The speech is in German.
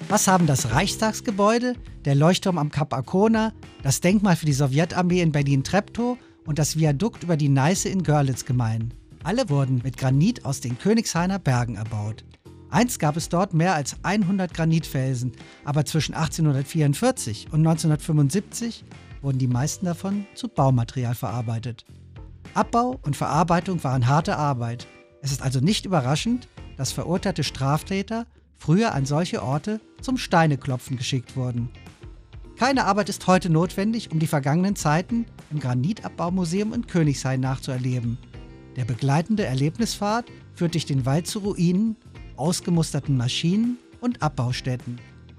Was haben das Reichstagsgebäude, der Leuchtturm am Kap Arkona, das Denkmal für die Sowjetarmee in Berlin-Treptow und das Viadukt über die Neiße in Görlitz gemein? Alle wurden mit Granit aus den Königshainer Bergen erbaut. Einst gab es dort mehr als 100 Granitfelsen, aber zwischen 1844 und 1975 wurden die meisten davon zu Baumaterial verarbeitet. Abbau und Verarbeitung waren harte Arbeit. Es ist also nicht überraschend, dass verurteilte Straftäter früher an solche Orte zum Steineklopfen geschickt wurden. Keine Arbeit ist heute notwendig, um die vergangenen Zeiten im Granitabbau-Museum in Königshain nachzuerleben. Der begleitende Erlebnispfad führt durch den Wald zu Ruinen, ausgemusterten Maschinen und Abbaustätten.